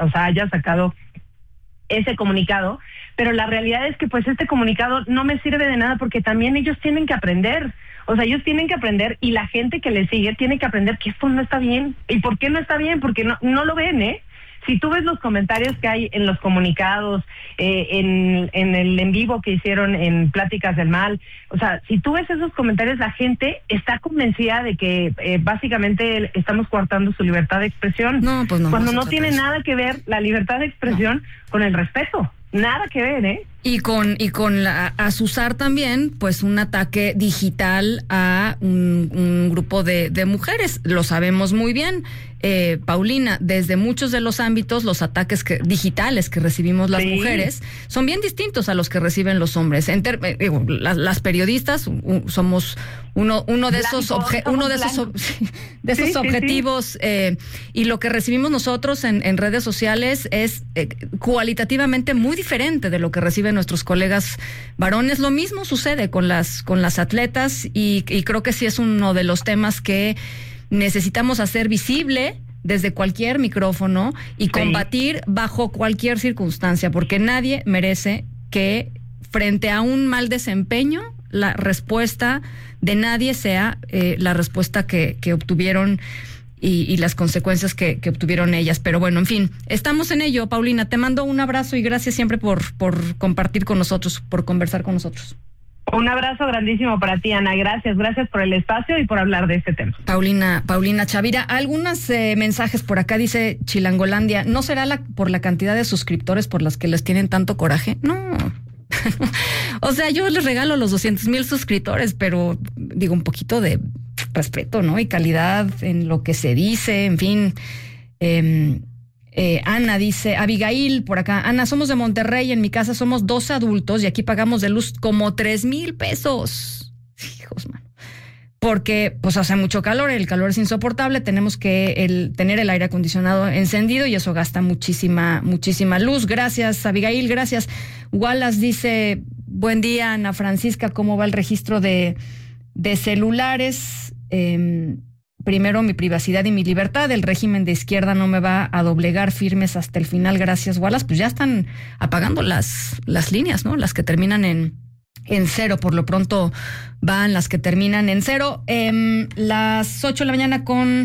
haya sacado ese comunicado, pero la realidad es que pues este comunicado no me sirve de nada porque también ellos tienen que aprender. O sea, ellos tienen que aprender y la gente que les sigue tiene que aprender que esto no está bien. ¿Y por qué no está bien? Porque no lo ven, ¿eh? Si tú ves los comentarios que hay en los comunicados, en el en vivo que hicieron en Pláticas del Mal, o sea, si tú ves esos comentarios, la gente está convencida de que básicamente estamos coartando su libertad de expresión. No, pues no. Cuando no tiene nada que ver la libertad de expresión con el respeto. Nada que ver, ¿eh? Y con asusar también, pues, un ataque digital a un grupo de mujeres. Lo sabemos muy bien, Paulina, desde muchos de los ámbitos, los ataques digitales que recibimos las mujeres son bien distintos a los que reciben los hombres. Las periodistas somos uno de esos objetivos, y lo que recibimos nosotros en redes sociales es cualitativamente muy diferente de lo que reciben nuestros colegas varones. Lo mismo sucede con las atletas y creo que sí es uno de los temas que necesitamos hacer visible desde cualquier micrófono y combatir bajo cualquier circunstancia, porque nadie merece que frente a un mal desempeño la respuesta de nadie sea la respuesta que obtuvieron y las consecuencias que obtuvieron ellas. Pero bueno, en fin, estamos en ello. Paulina, te mando un abrazo y gracias siempre por compartir con nosotros, por conversar con nosotros. Un abrazo grandísimo para ti, Ana. Gracias por el espacio y por hablar de este tema. Paulina Chavira, algunos mensajes por acá, dice Chilangolandia, ¿no será por la cantidad de suscriptores por las que les tienen tanto coraje? No. O sea, yo les regalo los 200,000 suscriptores, pero digo, un poquito de respeto, ¿no? Y calidad en lo que se dice, en fin. Ana dice, Abigail por acá, Ana, somos de Monterrey, en mi casa somos 2 adultos y aquí pagamos de luz como 3,000 pesos. Hijos, mano. Porque pues hace mucho calor, el calor es insoportable, tenemos que tener el aire acondicionado encendido y eso gasta muchísima luz. Gracias, Abigail, gracias. Wallace dice, buen día, Ana Francisca, ¿cómo va el registro de celulares? Primero mi privacidad y mi libertad, el régimen de izquierda no me va a doblegar, firmes hasta el final, gracias, Wallace. Pues ya están apagando las líneas, ¿no? Las que terminan en 0, por lo pronto van las que terminan en 0. Las 8 de la mañana con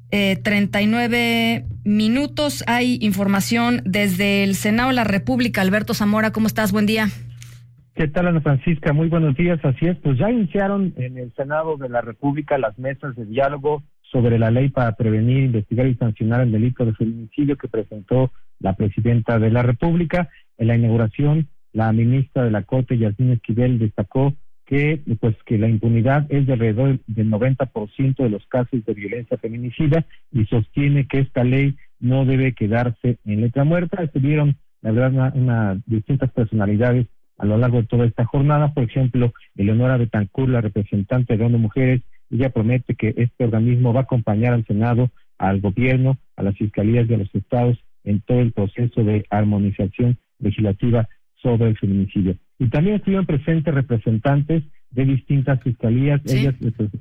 39 minutos, hay información desde el Senado de la República. Alberto Zamora, ¿cómo estás? Buen día. ¿Qué tal, Ana Francisca? Muy buenos días. Así es, pues ya iniciaron en el Senado de la República las mesas de diálogo sobre la ley para prevenir, investigar y sancionar el delito de feminicidio que presentó la presidenta de la República. En la inauguración, la ministra de la Corte, Yasmín Esquivel, destacó que la impunidad es de alrededor del 90% de los casos de violencia feminicida y sostiene que esta ley no debe quedarse en letra muerta. Estuvieron, la verdad, distintas personalidades a lo largo de toda esta jornada. Por ejemplo, Eleonora Betancourt, la representante de ONU Mujeres, ella promete que este organismo va a acompañar al Senado, al gobierno, a las fiscalías de los estados en todo el proceso de armonización legislativa sobre el feminicidio. Y también estuvieron presentes representantes de distintas fiscalías. Sí.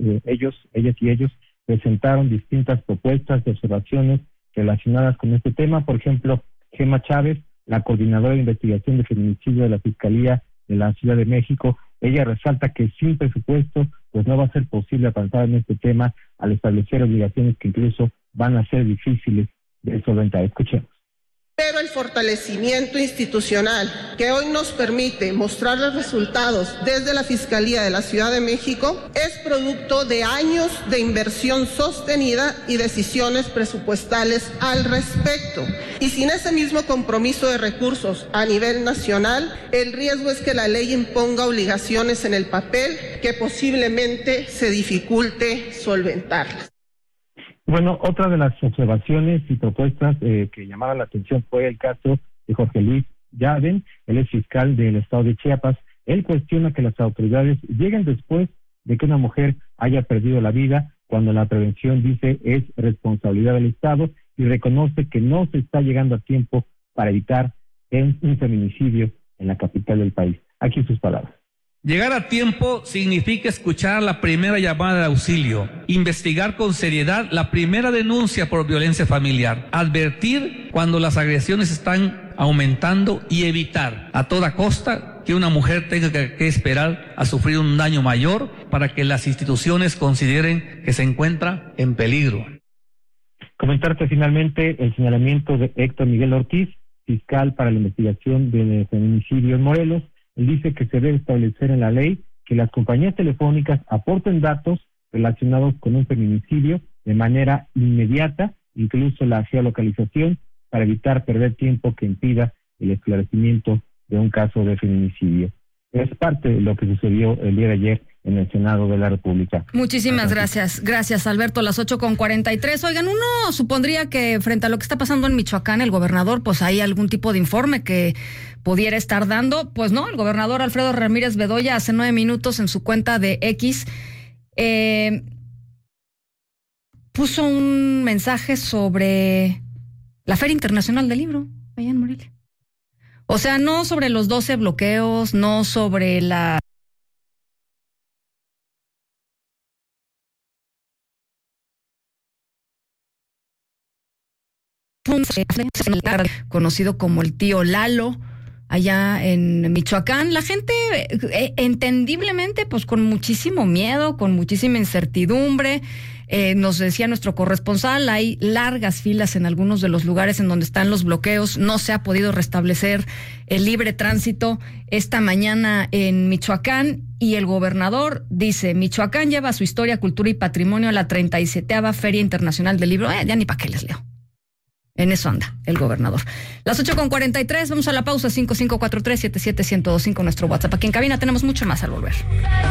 Ellos presentaron distintas propuestas de observaciones relacionadas con este tema. Por ejemplo, Gema Chávez, la coordinadora de investigación de feminicidio de la Fiscalía de la Ciudad de México, ella resalta que sin presupuesto pues no va a ser posible avanzar en este tema al establecer obligaciones que incluso van a ser difíciles de solventar. Escuchemos. Pero el fortalecimiento institucional que hoy nos permite mostrar los resultados desde la Fiscalía de la Ciudad de México es producto de años de inversión sostenida y decisiones presupuestales al respecto. Y sin ese mismo compromiso de recursos a nivel nacional, el riesgo es que la ley imponga obligaciones en el papel que posiblemente se dificulte solventarlas. Bueno, otra de las observaciones y propuestas que llamaron la atención fue el caso de Jorge Luis Yaden, él es fiscal del estado de Chiapas. Él cuestiona que las autoridades lleguen después de que una mujer haya perdido la vida, cuando la prevención, dice, es responsabilidad del Estado, y reconoce que no se está llegando a tiempo para evitar un feminicidio en la capital del país. Aquí sus palabras. Llegar a tiempo significa escuchar la primera llamada de auxilio, investigar con seriedad la primera denuncia por violencia familiar, advertir cuando las agresiones están aumentando y evitar a toda costa que una mujer tenga que esperar a sufrir un daño mayor para que las instituciones consideren que se encuentra en peligro. Comentarte finalmente el señalamiento de Héctor Miguel Ortiz, fiscal para la investigación del feminicidio en Morelos. Él dice que se debe establecer en la ley que las compañías telefónicas aporten datos relacionados con un feminicidio de manera inmediata, incluso la geolocalización, para evitar perder tiempo que impida el esclarecimiento de un caso de feminicidio. Es parte de lo que sucedió el día de ayer en el Senado de la República. Muchísimas gracias. Gracias, Alberto. Las 8:43. Oigan, uno supondría que frente a lo que está pasando en Michoacán, el gobernador, pues hay algún tipo de informe que pudiera estar dando. Pues no, el gobernador Alfredo Ramírez Bedoya hace 9 minutos en su cuenta de X puso un mensaje sobre la Feria Internacional del Libro allá en Morelia. O sea, no sobre los 12 bloqueos, no sobre la conocido como el tío Lalo, allá en Michoacán. La gente, entendiblemente, pues con muchísimo miedo, con muchísima incertidumbre. Nos decía nuestro corresponsal, hay largas filas en algunos de los lugares en donde están los bloqueos. No se ha podido restablecer el libre tránsito esta mañana en Michoacán, y el gobernador dice: Michoacán lleva su historia, cultura y patrimonio a la 37ª Feria Internacional del Libro. Ya ni para qué les leo. En eso anda el gobernador. Las 8:43, vamos a la pausa. 5543-77125, nuestro WhatsApp. Aquí en cabina tenemos mucho más al volver.